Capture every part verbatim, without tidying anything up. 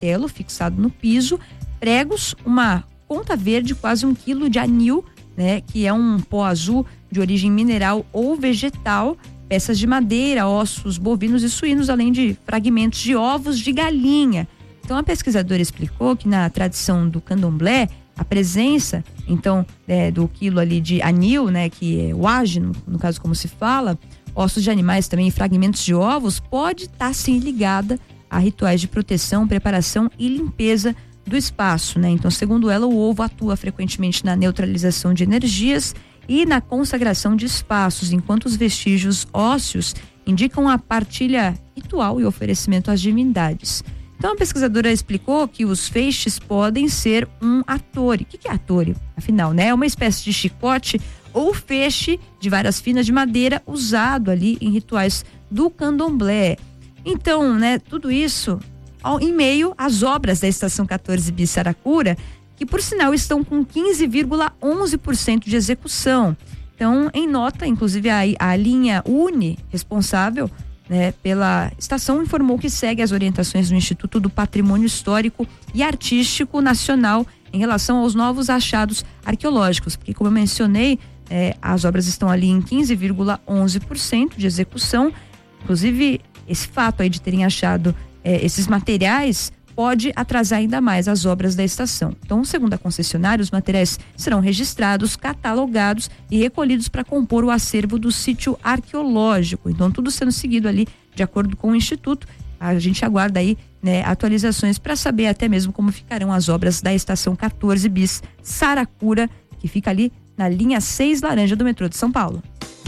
martelo fixado no piso, pregos, uma conta verde, quase um quilo de anil, né, que é um pó azul de origem mineral ou vegetal, peças de madeira, ossos bovinos e suínos, além de fragmentos de ovos de galinha. Então a pesquisadora explicou que na tradição do candomblé, a presença, então, é, do quilo ali de anil, né, que é o ágino, no caso como se fala, ossos de animais também, fragmentos de ovos, pode estar sim ligada a rituais de proteção, preparação e limpeza do espaço, né? Então, segundo ela, o ovo atua frequentemente na neutralização de energias e na consagração de espaços, enquanto os vestígios ósseos indicam a partilha ritual e oferecimento às divindades. Então, a pesquisadora explicou que os feixes podem ser um atore. O que é atore? Afinal, né? É uma espécie de chicote ou feixe de varas finas de madeira usado ali em rituais do candomblé. Então, né, tudo isso ao, em meio às obras da Estação quatorze bis Saracura, que por sinal estão com quinze vírgula onze por cento de execução. Então, em nota, inclusive a, a linha Uni, responsável, né, pela estação, informou que segue as orientações do Instituto do Patrimônio Histórico e Artístico Nacional em relação aos novos achados arqueológicos, porque, como eu mencionei, eh, as obras estão ali em quinze vírgula onze por cento de execução. Inclusive, esse fato aí de terem achado eh, esses materiais pode atrasar ainda mais as obras da estação. Então, segundo a concessionária, os materiais serão registrados, catalogados e recolhidos para compor o acervo do sítio arqueológico. Então, tudo sendo seguido ali de acordo com o Instituto. A gente aguarda aí, né, atualizações para saber até mesmo como ficarão as obras da Estação quatorze bis Saracura, que fica ali na linha seis laranja do metrô de São Paulo.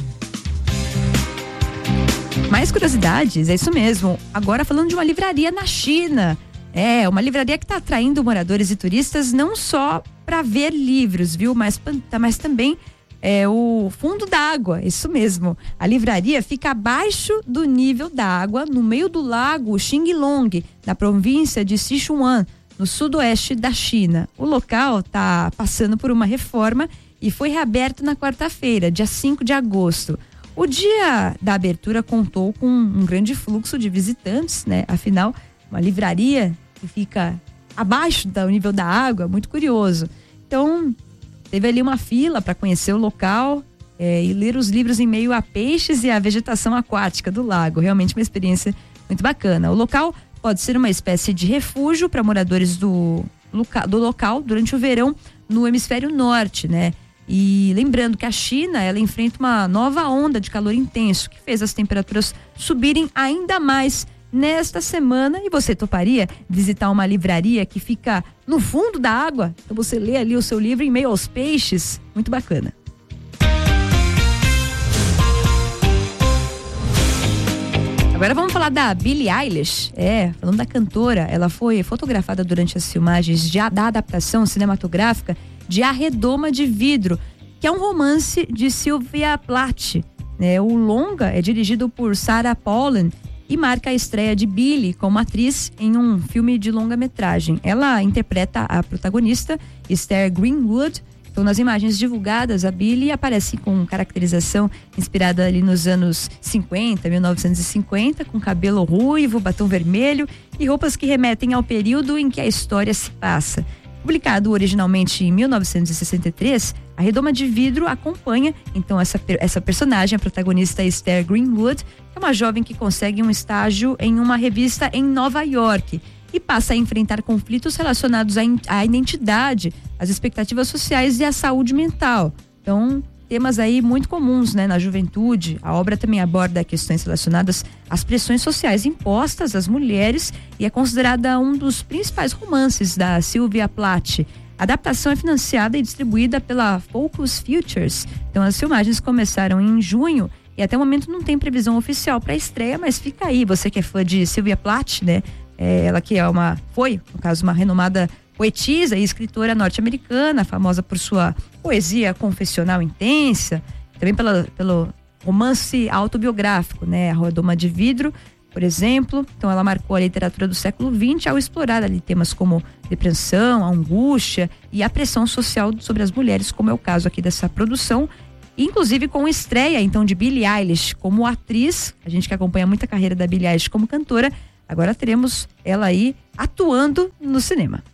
Mais curiosidades, é isso mesmo. Agora falando de uma livraria na China. É, uma livraria que está atraindo moradores e turistas não só para ver livros, viu? Mas, mas também é, o fundo da água, isso mesmo. A livraria fica abaixo do nível da água, no meio do lago Xinglong, na província de Sichuan, no sudoeste da China. O local está passando por uma reforma e foi reaberto na quarta-feira, dia cinco de agosto. O dia da abertura contou com um grande fluxo de visitantes, né? Afinal, uma livraria que fica abaixo do nível da água, muito curioso. Então, teve ali uma fila para conhecer o local é, e ler os livros em meio a peixes e a vegetação aquática do lago. Realmente uma experiência muito bacana. O local pode ser uma espécie de refúgio para moradores do, do local durante o verão no hemisfério norte, né? E lembrando que a China, ela enfrenta uma nova onda de calor intenso, que fez as temperaturas subirem ainda mais nesta semana. E você toparia visitar uma livraria que fica no fundo da água? Então você lê ali o seu livro em meio aos peixes. Muito bacana. Agora vamos falar da Billie Eilish. É, falando da cantora, ela foi fotografada durante as filmagens de, da adaptação cinematográfica de A Redoma de Vidro, que é um romance de Sylvia Plath. É, o longa é dirigido por Sarah Pollard e marca a estreia de Billie como atriz em um filme de longa-metragem. Ela interpreta a protagonista, Esther Greenwood. Então, nas imagens divulgadas, a Billie aparece com caracterização inspirada ali nos anos cinquenta, mil novecentos e cinquenta, com cabelo ruivo, batom vermelho e roupas que remetem ao período em que a história se passa. Publicado originalmente em mil novecentos e sessenta e três, A Redoma de Vidro acompanha, então, essa, essa personagem, a protagonista Esther Greenwood, que é uma jovem que consegue um estágio em uma revista em Nova York e passa a enfrentar conflitos relacionados à, in, à identidade, às expectativas sociais e à saúde mental. Então, temas aí muito comuns, né, na juventude. A obra também aborda questões relacionadas às pressões sociais impostas às mulheres e é considerada um dos principais romances da Sylvia Plath. A adaptação é financiada e distribuída pela Focus Features. Então, as filmagens começaram em junho e até o momento não tem previsão oficial para a estreia, mas fica aí, você que é fã de Sylvia Plath, né? É, ela que é uma, foi, no caso, uma renomada poetisa e escritora norte-americana, famosa por sua poesia confessional intensa, também pela, pelo romance autobiográfico, né? A Redoma de Vidro, por exemplo. Então ela marcou a literatura do século vinte ao explorar ali temas como depressão, a angústia e a pressão social sobre as mulheres, como é o caso aqui dessa produção. Inclusive com estreia então de Billie Eilish como atriz, a gente que acompanha muito a carreira da Billie Eilish como cantora, agora teremos ela aí atuando no cinema.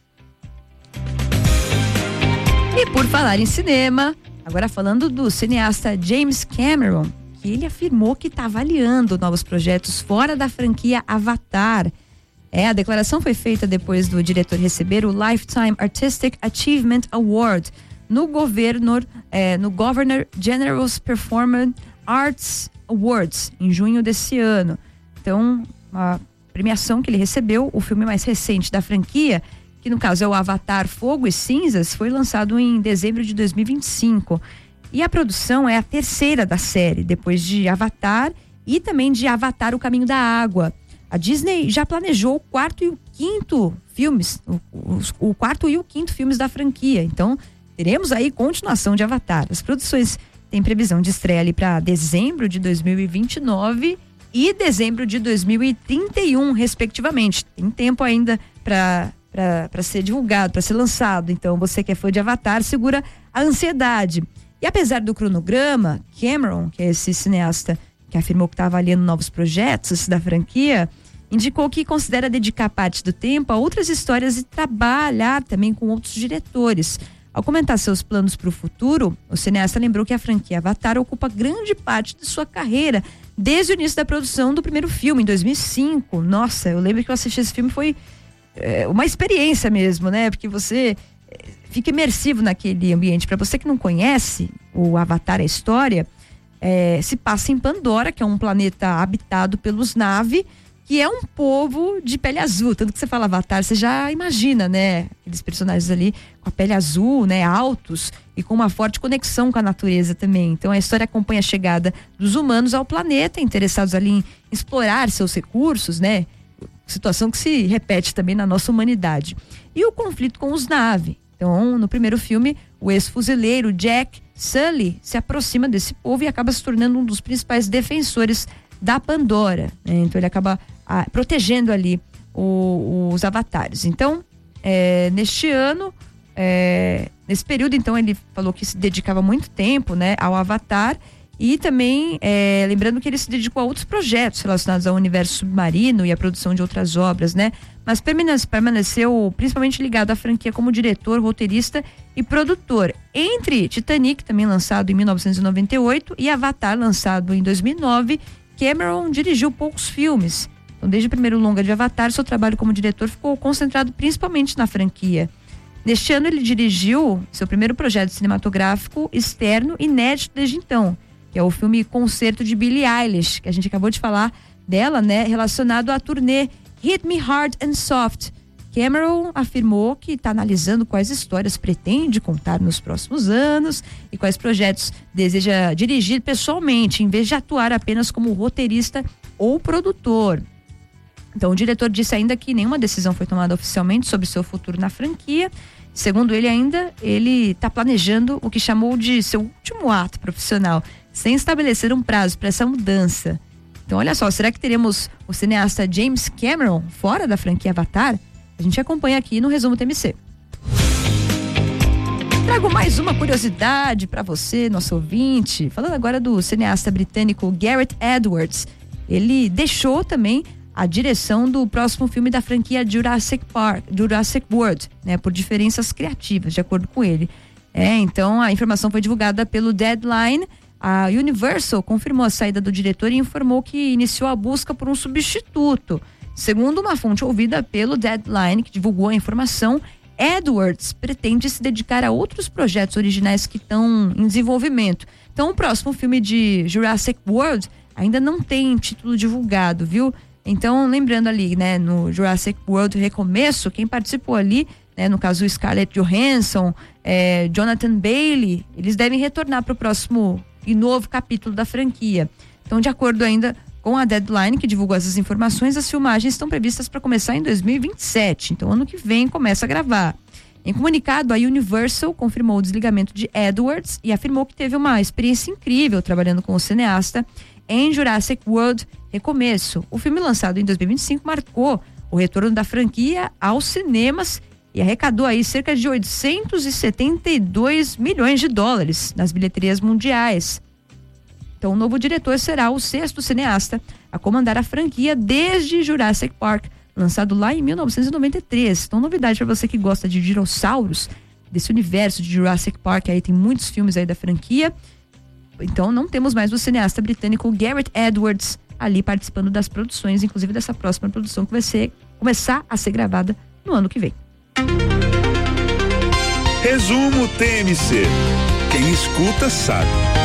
E por falar em cinema, agora falando do cineasta James Cameron, que ele afirmou que está avaliando novos projetos fora da franquia Avatar. É, a declaração foi feita depois do diretor receber o Lifetime Artistic Achievement Award no Governor, é, no Governor General's Performance Arts Awards, em junho desse ano. Então, a premiação que ele recebeu, o filme mais recente da franquia, que no caso é o Avatar Fogo e Cinzas, foi lançado em dezembro de dois mil e vinte e cinco. E a produção é a terceira da série, depois de Avatar e também de Avatar O Caminho da Água. A Disney já planejou o quarto e o quinto filmes, o, o, o quarto e o quinto filmes da franquia. Então, teremos aí continuação de Avatar. As produções têm previsão de estreia ali para dezembro de dois mil e vinte e nove e dezembro de dois mil e trinta e um, respectivamente. Tem tempo ainda para para ser divulgado, para ser lançado. Então, você que é fã de Avatar, segura a ansiedade. E apesar do cronograma, Cameron, que é esse cineasta que afirmou que está avaliando novos projetos da franquia, indicou que considera dedicar parte do tempo a outras histórias e trabalhar também com outros diretores. Ao comentar seus planos para o futuro, o cineasta lembrou que a franquia Avatar ocupa grande parte de sua carreira desde o início da produção do primeiro filme, em dois mil e cinco. Nossa, eu lembro que eu assisti esse filme, foi é, uma experiência mesmo, né? Porque você é, fica imersivo naquele ambiente. Para você que não conhece o Avatar, a história, É, se passa em Pandora, que é um planeta habitado pelos Na'vi, que é um povo de pele azul. Tanto que você fala Avatar, você já imagina, né? Aqueles personagens ali com a pele azul, né? Altos e com uma forte conexão com a natureza também. Então a história acompanha a chegada dos humanos ao planeta, interessados ali em explorar seus recursos, né? Situação que se repete também na nossa humanidade. E o conflito com os Na'vi. Então, no primeiro filme, o ex-fuzileiro Jack Sully se aproxima desse povo e acaba se tornando um dos principais defensores da Pandora, né? Então ele acaba ah, protegendo ali o, os avatares. Então, é, neste ano, é, nesse período, então, ele falou que se dedicava muito tempo, né, ao Avatar. E também, é, lembrando que ele se dedicou a outros projetos relacionados ao universo submarino e à produção de outras obras, né? Mas permaneceu principalmente ligado à franquia como diretor, roteirista e produtor. Entre Titanic, também lançado em mil novecentos e noventa e oito, e Avatar, lançado em dois mil e nove, Cameron dirigiu poucos filmes. Então, desde o primeiro longa de Avatar, seu trabalho como diretor ficou concentrado principalmente na franquia. Neste ano, ele dirigiu seu primeiro projeto cinematográfico externo, inédito desde então, que é o filme Concerto de Billie Eilish, que a gente acabou de falar dela, né, relacionado à turnê Hit Me Hard and Soft. Cameron afirmou que está analisando quais histórias pretende contar nos próximos anos e quais projetos deseja dirigir pessoalmente, em vez de atuar apenas como roteirista ou produtor. Então, o diretor disse ainda que nenhuma decisão foi tomada oficialmente sobre seu futuro na franquia. Segundo ele ainda, ele está planejando o que chamou de seu último ato profissional, sem estabelecer um prazo para essa mudança. Então, olha só, será que teremos o cineasta James Cameron fora da franquia Avatar? A gente acompanha aqui no Resumo T M C. Trago mais uma curiosidade para você, nosso ouvinte. Falando agora do cineasta britânico Gareth Edwards. Ele deixou também a direção do próximo filme da franquia Jurassic Park, Jurassic World, né, por diferenças criativas, de acordo com ele. É, então a informação foi divulgada pelo Deadline. A Universal confirmou a saída do diretor e informou que iniciou a busca por um substituto. Segundo uma fonte ouvida pelo Deadline, que divulgou a informação, Edwards pretende se dedicar a outros projetos originais que estão em desenvolvimento. Então, o próximo filme de Jurassic World ainda não tem título divulgado, viu? Então, lembrando ali, né, no Jurassic World Recomeço, quem participou ali, né, no caso Scarlett Johansson, é, Jonathan Bailey, eles devem retornar para o próximo e novo capítulo da franquia. Então, de acordo ainda com a Deadline, que divulgou essas informações, as filmagens estão previstas para começar em dois mil e vinte e sete. Então, ano que vem começa a gravar. Em comunicado, a Universal confirmou o desligamento de Edwards e afirmou que teve uma experiência incrível trabalhando com o cineasta em Jurassic World Recomeço. O filme, lançado em dois mil e vinte e cinco, marcou o retorno da franquia aos cinemas e arrecadou aí cerca de oitocentos e setenta e dois milhões de dólares nas bilheterias mundiais. Então, o novo diretor será o sexto cineasta a comandar a franquia desde Jurassic Park, lançado lá em mil novecentos e noventa e três. Então, novidade para você que gosta de dinossauros, desse universo de Jurassic Park, aí tem muitos filmes aí da franquia. Então, não temos mais o cineasta britânico Gareth Edwards ali participando das produções, inclusive dessa próxima produção que vai ser, começar a ser gravada no ano que vem. Resumo T M C. Quem escuta sabe.